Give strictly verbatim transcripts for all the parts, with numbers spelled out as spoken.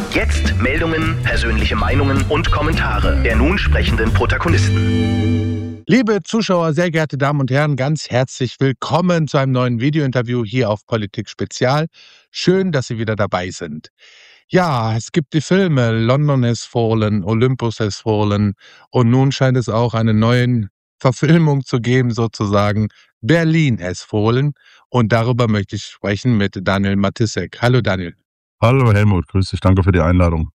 Jetzt Meldungen, persönliche Meinungen und Kommentare der nun sprechenden Protagonisten. Liebe Zuschauer, sehr geehrte Damen und Herren, ganz herzlich willkommen zu einem neuen Videointerview hier auf Politik Spezial. Schön, dass Sie wieder dabei sind. Ja, es gibt die Filme London has fallen, Olympus has fallen und nun scheint es auch eine neue Verfilmung zu geben, sozusagen Berlin has fallen, und darüber möchte ich sprechen mit Daniel Matysek. Hallo Daniel. Hallo Helmut, grüß dich, danke für die Einladung.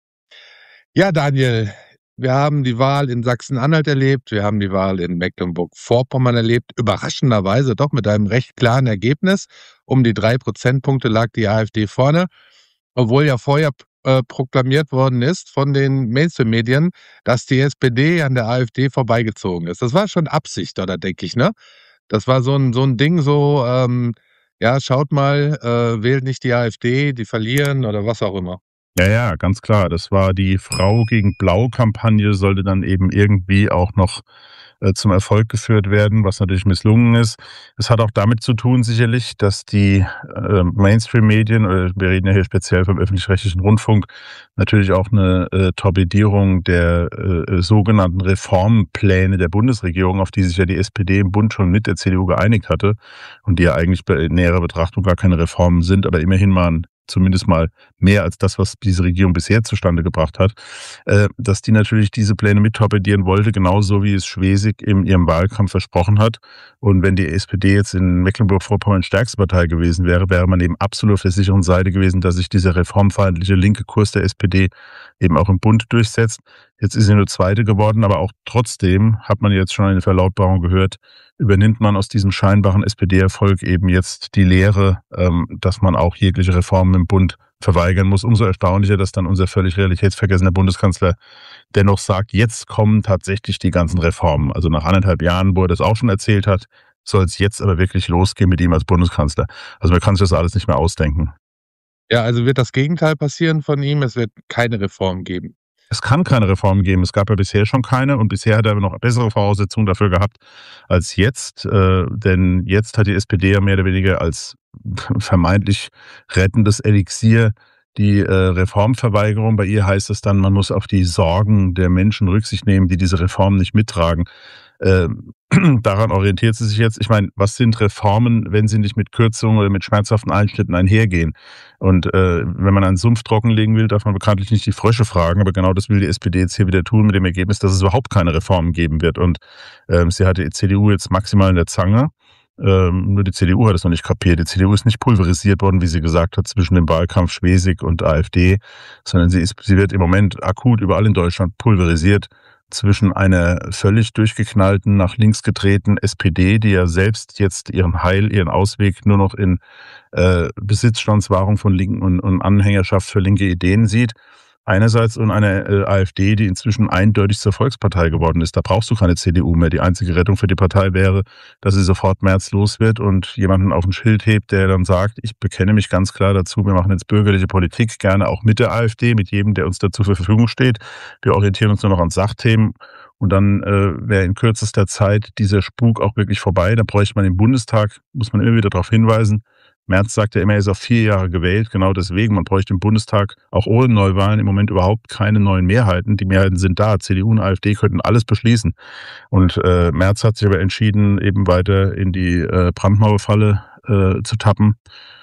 Ja Daniel, wir haben die Wahl in Sachsen-Anhalt erlebt, wir haben die Wahl in Mecklenburg-Vorpommern erlebt, überraschenderweise doch mit einem recht klaren Ergebnis. Um die drei Prozentpunkte lag die AfD vorne, obwohl ja vorher äh, proklamiert worden ist von den Mainstream-Medien, dass die S P D an der AfD vorbeigezogen ist. Das war schon Absicht, oder denke ich, ne? Das war so ein, so ein Ding, so, ähm, ja, schaut mal, äh, wählt nicht die AfD, die verlieren oder was auch immer. Ja, ja, ganz klar. Das war die Frau gegen Blau-Kampagne, sollte dann eben irgendwie auch noch äh, zum Erfolg geführt werden, was natürlich misslungen ist. Es hat auch damit zu tun sicherlich, dass die äh, Mainstream-Medien, oder wir reden ja hier speziell vom öffentlich-rechtlichen Rundfunk, natürlich auch eine äh, Torpedierung der äh, sogenannten Reformpläne der Bundesregierung, auf die sich ja die S P D im Bund schon mit der C D U geeinigt hatte und die ja eigentlich bei näherer Betrachtung gar keine Reformen sind, aber immerhin mal ein zumindest mal mehr als das, was diese Regierung bisher zustande gebracht hat, äh, dass die natürlich diese Pläne mit torpedieren wollte, genauso wie es Schwesig in ihrem Wahlkampf versprochen hat. Und wenn die S P D jetzt in Mecklenburg-Vorpommern stärkste Partei gewesen wäre, wäre man eben absolut auf der sicheren Seite gewesen, dass sich dieser reformfeindliche linke Kurs der S P D eben auch im Bund durchsetzt. Jetzt ist sie nur Zweite geworden, aber auch trotzdem hat man jetzt schon eine Verlautbarung gehört, übernimmt man aus diesem scheinbaren S P D-Erfolg eben jetzt die Lehre, ähm, dass man auch jegliche Reformen im Bund verweigern muss. Umso erstaunlicher, dass dann unser völlig realitätsvergessener Bundeskanzler dennoch sagt, jetzt kommen tatsächlich die ganzen Reformen. Also nach anderthalb Jahren, wo er das auch schon erzählt hat, soll es jetzt aber wirklich losgehen mit ihm als Bundeskanzler. Also man kann sich das alles nicht mehr ausdenken. Ja, also wird das Gegenteil passieren von ihm, es wird keine Reform geben. Es kann keine Reform geben. Es gab ja bisher schon keine und bisher hat er noch bessere Voraussetzungen dafür gehabt als jetzt. Äh, denn jetzt hat die S P D ja mehr oder weniger als vermeintlich rettendes Elixier die äh, Reformverweigerung. Bei ihr heißt es dann, man muss auf die Sorgen der Menschen Rücksicht nehmen, die diese Reformen nicht mittragen. Äh, daran orientiert sie sich jetzt. Ich meine, was sind Reformen, wenn sie nicht mit Kürzungen oder mit schmerzhaften Einschnitten einhergehen? Und äh, wenn man einen Sumpf trockenlegen will, darf man bekanntlich nicht die Frösche fragen. Aber genau das will die S P D jetzt hier wieder tun, mit dem Ergebnis, dass es überhaupt keine Reformen geben wird. Und äh, sie hat die C D U jetzt maximal in der Zange. Ähm, nur die C D U hat es noch nicht kapiert. Die C D U ist nicht pulverisiert worden, wie sie gesagt hat, zwischen dem Wahlkampf Schwesig und AfD, sondern sie, ist, sie wird im Moment akut überall in Deutschland pulverisiert zwischen einer völlig durchgeknallten, nach links gedrehten S P D, die ja selbst jetzt ihren Heil, ihren Ausweg nur noch in äh, Besitzstandswahrung von Linken und, und Anhängerschaft für linke Ideen sieht. Einerseits und eine äh, AfD, die inzwischen eindeutig zur Volkspartei geworden ist. Da brauchst du keine C D U mehr. Die einzige Rettung für die Partei wäre, dass sie sofort März los wird und jemanden auf ein Schild hebt, der dann sagt, ich bekenne mich ganz klar dazu, wir machen jetzt bürgerliche Politik, gerne auch mit der AfD, mit jedem, der uns dazu zur Verfügung steht. Wir orientieren uns nur noch an Sachthemen und dann äh, wäre in kürzester Zeit dieser Spuk auch wirklich vorbei. Da bräuchte man im Bundestag, muss man immer wieder darauf hinweisen, Merz sagt ja immer, er ist auf vier Jahre gewählt, genau deswegen. Man bräuchte im Bundestag auch ohne Neuwahlen im Moment überhaupt keine neuen Mehrheiten. Die Mehrheiten sind da. C D U und AfD könnten alles beschließen. Und äh, Merz hat sich aber entschieden, eben weiter in die äh, Brandmauerfalle äh, zu tappen.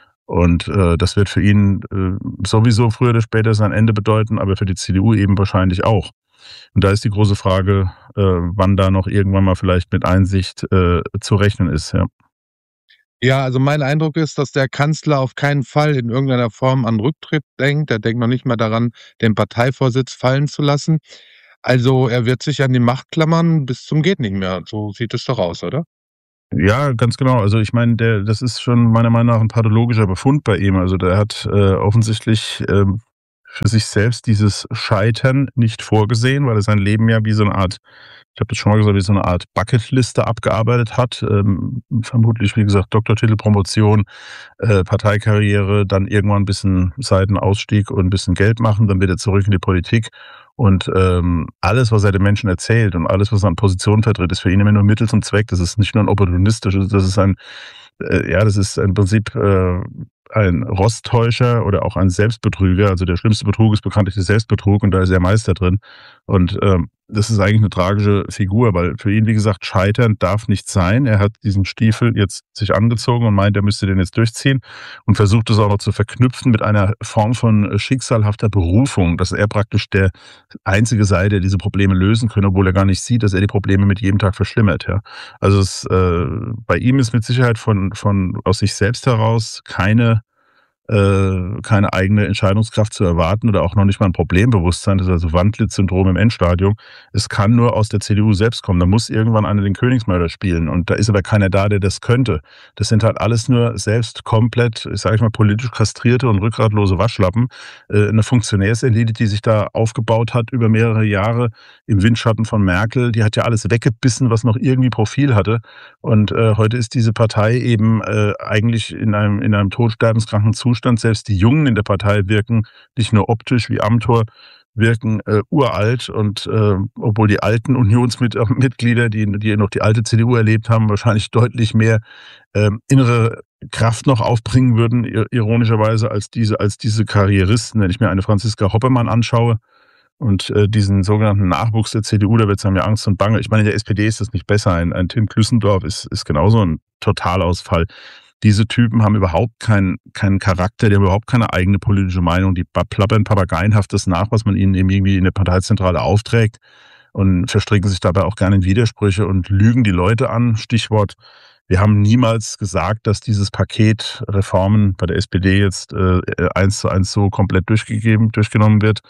Und äh, das wird für ihn äh, sowieso früher oder später sein Ende bedeuten, aber für die C D U eben wahrscheinlich auch. Und da ist die große Frage, äh, wann da noch irgendwann mal vielleicht mit Einsicht äh, zu rechnen ist, ja. Ja, also mein Eindruck ist, dass der Kanzler auf keinen Fall in irgendeiner Form an Rücktritt denkt. Er denkt noch nicht mal daran, den Parteivorsitz fallen zu lassen. Also er wird sich an die Macht klammern bis zum geht nicht mehr. So sieht es doch aus, oder? Ja, ganz genau. Also ich meine, der, das ist schon meiner Meinung nach ein pathologischer Befund bei ihm. Also der hat äh, offensichtlich ähm, für sich selbst dieses Scheitern nicht vorgesehen, weil er sein Leben ja wie so eine Art, ich habe das schon mal gesagt, wie so eine Art Bucketliste abgearbeitet hat. Ähm, vermutlich, wie gesagt, Doktortitel, Promotion, äh, Parteikarriere, dann irgendwann ein bisschen Seitenausstieg und ein bisschen Geld machen, dann wieder zurück in die Politik. Und ähm, alles, was er den Menschen erzählt und alles, was er an Positionen vertritt, ist für ihn immer nur Mittel zum Zweck. Das ist nicht nur ein opportunistisches, das ist ein, äh, ja, das ist im Prinzip äh, ein Rosttäuscher oder auch ein Selbstbetrüger. Also der schlimmste Betrug ist bekanntlich der Selbstbetrug und da ist er Meister drin. Und ähm, das ist eigentlich eine tragische Figur, weil für ihn, wie gesagt, Scheitern darf nicht sein. Er hat diesen Stiefel jetzt sich angezogen und meint, er müsste den jetzt durchziehen und versucht es auch noch zu verknüpfen mit einer Form von schicksalhafter Berufung, dass er praktisch der Einzige sei, der diese Probleme lösen könne, obwohl er gar nicht sieht, dass er die Probleme mit jedem Tag verschlimmert. Ja. Also es, äh, bei ihm ist mit Sicherheit von, von aus sich selbst heraus keine äh, keine eigene Entscheidungskraft zu erwarten oder auch noch nicht mal ein Problembewusstsein, das ist also Wandlitz-Syndrom im Endstadium. Es kann nur aus der C D U selbst kommen. Da muss irgendwann einer den Königsmörder spielen und da ist aber keiner da, der das könnte. Das sind halt alles nur selbst komplett, ich sage ich mal, politisch kastrierte und rückgratlose Waschlappen. Äh, eine Funktionärselite, die sich da aufgebaut hat über mehrere Jahre im Windschatten von Merkel, die hat ja alles weggebissen, was noch irgendwie Profil hatte. Und äh, heute ist diese Partei eben äh, eigentlich in einem, in einem todsterbenskranken Zustand. Selbst die Jungen in der Partei wirken nicht nur optisch wie Amthor, wirken äh, uralt und äh, obwohl die alten Unionsmitglieder, die, die noch die alte C D U erlebt haben, wahrscheinlich deutlich mehr äh, innere Kraft noch aufbringen würden, ironischerweise, als diese, als diese Karrieristen. Wenn ich mir eine Franziska Hoppemann anschaue und äh, diesen sogenannten Nachwuchs der C D U, da wird es mir Angst und Bange. Ich meine, in der S P D ist das nicht besser. Ein, ein Tim Klüssendorf ist, ist genauso ein Totalausfall. Diese Typen haben überhaupt keinen, keinen Charakter, die haben überhaupt keine eigene politische Meinung, die plappern papageienhaft das nach, was man ihnen eben irgendwie in der Parteizentrale aufträgt und verstricken sich dabei auch gerne in Widersprüche und lügen die Leute an. Stichwort, wir haben niemals gesagt, dass dieses Paket Reformen bei der S P D jetzt äh, eins zu eins so komplett durchgegeben, durchgenommen wird.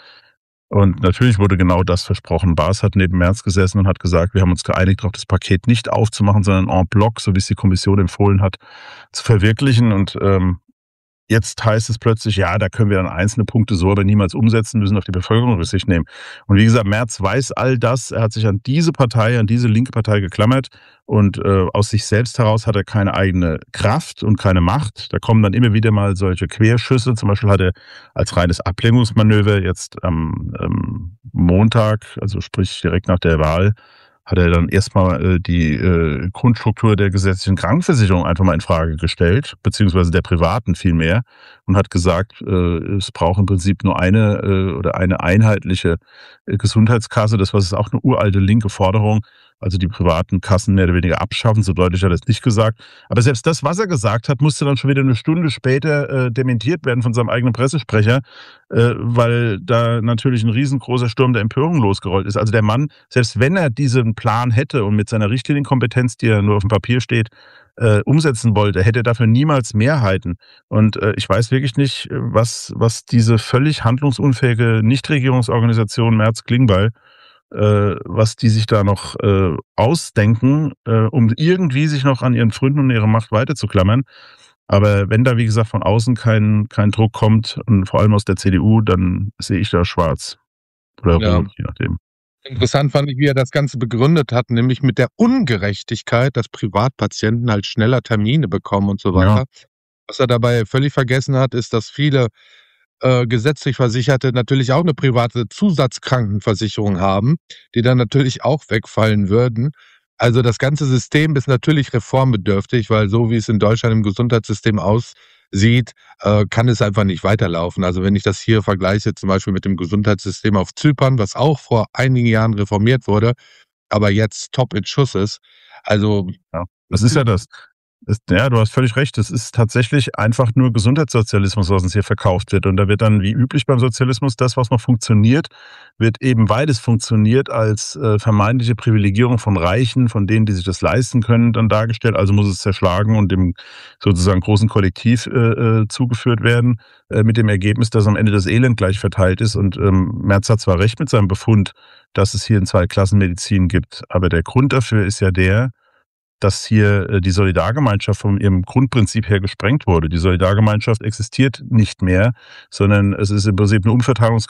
Und natürlich wurde genau das versprochen. Baas hat neben Merz gesessen und hat gesagt, wir haben uns geeinigt, darauf das Paket nicht aufzumachen, sondern en bloc, so wie es die Kommission empfohlen hat, zu verwirklichen. Und ähm, jetzt heißt es plötzlich, ja, da können wir dann einzelne Punkte so aber niemals umsetzen, müssen auf die Bevölkerung Rücksicht nehmen. Und wie gesagt, Merz weiß all das. Er hat sich an diese Partei, an diese linke Partei geklammert. Und äh, aus sich selbst heraus hat er keine eigene Kraft und keine Macht. Da kommen dann immer wieder mal solche Querschüsse. Zum Beispiel hat er als reines Ablenkungsmanöver jetzt am ähm, Montag, also sprich direkt nach der Wahl, hat er dann erstmal äh, die äh, Grundstruktur der gesetzlichen Krankenversicherung einfach mal in Frage gestellt, beziehungsweise der privaten vielmehr, und hat gesagt, äh, es braucht im Prinzip nur eine äh, oder eine einheitliche äh, Gesundheitskasse. Das war auch eine uralte linke Forderung, also die privaten Kassen mehr oder weniger abschaffen. So deutlich hat er es nicht gesagt. Aber selbst das, was er gesagt hat, musste dann schon wieder eine Stunde später äh, dementiert werden von seinem eigenen Pressesprecher, äh, weil da natürlich ein riesengroßer Sturm der Empörung losgerollt ist. Also der Mann, selbst wenn er diesen Plan hätte und mit seiner Richtlinienkompetenz, die ja nur auf dem Papier steht, äh, umsetzen wollte, hätte er dafür niemals Mehrheiten. Und äh, ich weiß wirklich nicht, was, was diese völlig handlungsunfähige Nichtregierungsorganisation Merz-Klingbeil, Äh, was die sich da noch äh, ausdenken, äh, um irgendwie sich noch an ihren Fründen und ihre Macht weiterzuklammern. Aber wenn da, wie gesagt, von außen kein, kein Druck kommt, und vor allem aus der C D U, dann sehe ich da schwarz. Oder Ja. rot, je nachdem. Interessant fand ich, wie er das Ganze begründet hat, nämlich mit der Ungerechtigkeit, dass Privatpatienten halt schneller Termine bekommen und so weiter. Ja. Was er dabei völlig vergessen hat, ist, dass viele äh, gesetzlich Versicherte natürlich auch eine private Zusatzkrankenversicherung haben, die dann natürlich auch wegfallen würden. Also das ganze System ist natürlich reformbedürftig, weil so wie es in Deutschland im Gesundheitssystem aussieht, äh, kann es einfach nicht weiterlaufen. Also wenn ich das hier vergleiche, zum Beispiel mit dem Gesundheitssystem auf Zypern, was auch vor einigen Jahren reformiert wurde, aber jetzt top in Schuss ist. Also Ja, das ist ja das. Das, ja, du hast völlig recht. Es ist tatsächlich einfach nur Gesundheitssozialismus, was uns hier verkauft wird. Und da wird dann, wie üblich beim Sozialismus, das, was noch funktioniert, wird eben, weil es funktioniert, als äh, vermeintliche Privilegierung von Reichen, von denen, die sich das leisten können, dann dargestellt. Also muss es zerschlagen und dem sozusagen großen Kollektiv äh, zugeführt werden, äh, mit dem Ergebnis, dass am Ende das Elend gleich verteilt ist. Und ähm, Merz hat zwar recht mit seinem Befund, dass es hier in zwei Klassen Medizin gibt, aber der Grund dafür ist ja der, dass hier die Solidargemeinschaft von ihrem Grundprinzip her gesprengt wurde. Die Solidargemeinschaft existiert nicht mehr, sondern es ist im Prinzip eine Umverteilungs